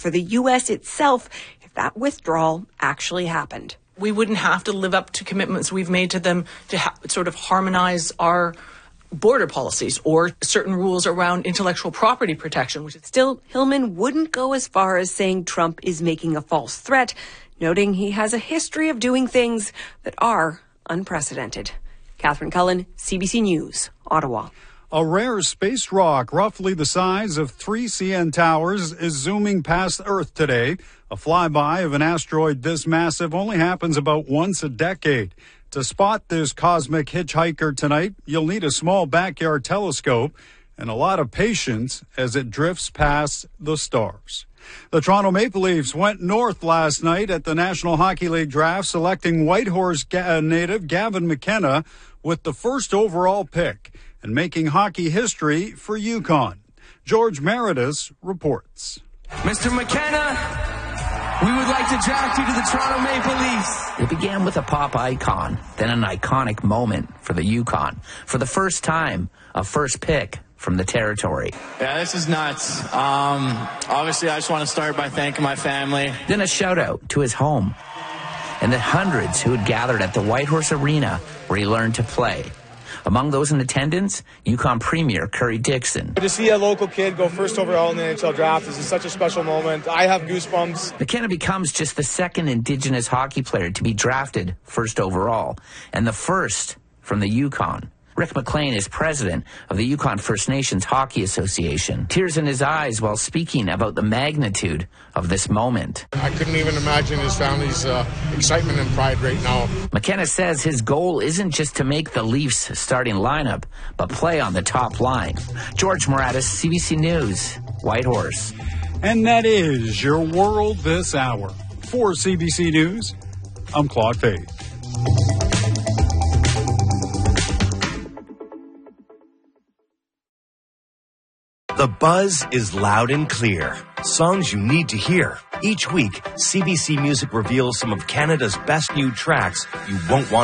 for the U.S. itself if that withdrawal actually happened. We wouldn't have to live up to commitments we've made to them to sort of harmonize our border policies or certain rules around intellectual property protection. Still, Hillman wouldn't go as far as saying Trump is making a false threat, noting he has a history of doing things that are unprecedented. Catherine Cullen, CBC News, Ottawa. A rare space rock, roughly the size of 3 CN towers, is zooming past Earth today. A flyby of an asteroid this massive only happens about once a decade. To spot this cosmic hitchhiker tonight, you'll need a small backyard telescope and a lot of patience as it drifts past the stars. The Toronto Maple Leafs went north last night at the National Hockey League draft, selecting Whitehorse native Gavin McKenna with the first overall pick and making hockey history for UConn. George Meredith reports. Mr. McKenna, we would like to draft you to the Toronto Maple Leafs. It began with a pop icon, then an iconic moment for the Yukon. For the first time, a first pick from the territory. Yeah, this is nuts. Obviously, I just want to start by thanking my family. Then a shout out to his home and the hundreds who had gathered at the Whitehorse Arena where he learned to play. Among those in attendance, Yukon Premier Curry Dixon. To see a local kid go first overall in the NHL draft is such a special moment. I have goosebumps. McKenna becomes just the second Indigenous hockey player to be drafted first overall, and the first from the Yukon. Rick McLean is president of the Yukon First Nations Hockey Association. Tears in his eyes while speaking about the magnitude of this moment. I couldn't even imagine his family's excitement and pride right now. McKenna says his goal isn't just to make the Leafs starting lineup, but play on the top line. George Moratis, CBC News, Whitehorse. And that is your world this hour. For CBC News, I'm Claude Faith. The buzz is loud and clear. Songs you need to hear. Each week, CBC Music reveals some of Canada's best new tracks you won't want